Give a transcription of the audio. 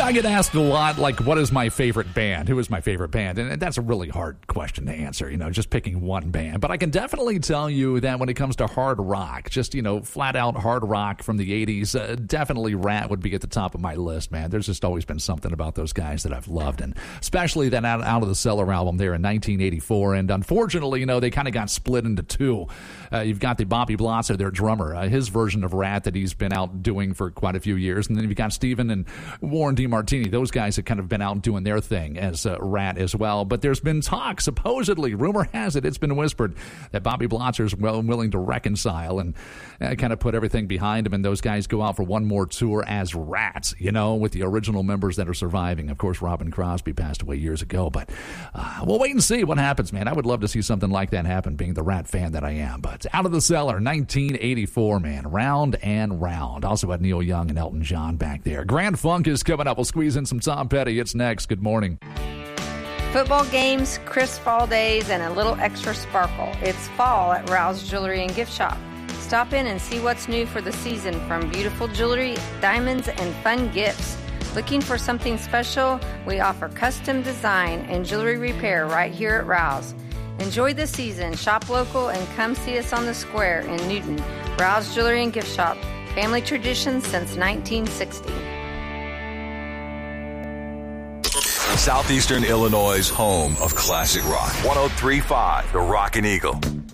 I get asked a lot, like, what is my favorite band? Who is my favorite band? And that's a really hard question to answer, just picking one band. But I can definitely tell you that when it comes to hard rock, just, flat out hard rock from the 80s, definitely Rat would be at the top of my list, man. There's just always been something about those guys that I've loved, and especially that Out of the Cellar album there in 1984. And unfortunately, they kind of got split into two. You've got the Bobby Blotzer, their drummer, his version of Rat that he's been out doing for quite a few years. And then you've got Steven and Warren DeMartini. Those guys have kind of been out doing their thing as Rat as well. But there's been talk, supposedly, rumor has it, it's been whispered, that Bobby Blotzer's willing to reconcile and kind of put everything behind him, and those guys go out for one more tour as Rat, with the original members that are surviving. Of course, Robin Crosby passed away years ago, but we'll wait and see what happens, man. I would love to see something like that happen, being the Rat fan that I am. But Out of the Cellar, 1984, man. Round and Round. Also had Neil Young and Elton John back there. Grand Funk is coming up. We'll squeeze in some Tom Petty. It's next. Good morning. Football games, crisp fall days, and a little extra sparkle. It's fall at Rouse Jewelry and Gift Shop. Stop in and see what's new for the season, from beautiful jewelry, diamonds, and fun gifts. Looking for something special? We offer custom design and jewelry repair right here at Rouse. Enjoy the season, shop local, and come see us on the square in Newton. Rouse Jewelry and Gift Shop. Family tradition since 1960. Southeastern Illinois' home of classic rock. 103.5 The Rockin' Eagle.